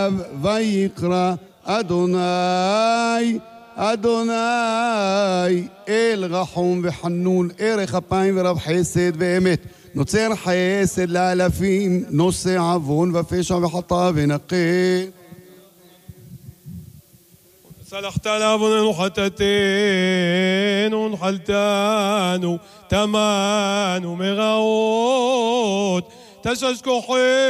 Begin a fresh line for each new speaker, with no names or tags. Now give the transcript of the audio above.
אליו ויקרא אדוני אדוני אל רחום וחנון, ערך אפיים ורב חסד ואמת, נוצר חסד לאלפים, נושא עוון ופשע וחטא ונקי.
סלחת לעווננו חטאתנו נחלתנו תמנו מרעות תשש כוחנו